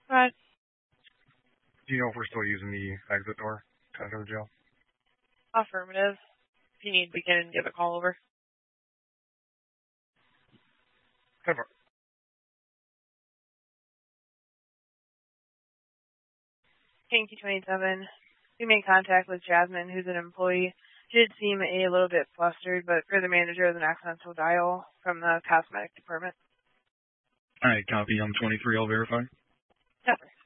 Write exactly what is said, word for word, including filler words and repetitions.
But Do you know if we're still using the exit door to enter the jail? affirmative. If you need, we can give a call over. Cover. King T twenty-seven. We made contact with Jasmine, who's an employee. She did seem a little bit flustered, but for the manager of an accidental dial from the cosmetic department. All right, copy. I'm twenty-three. I'll verify. Cover.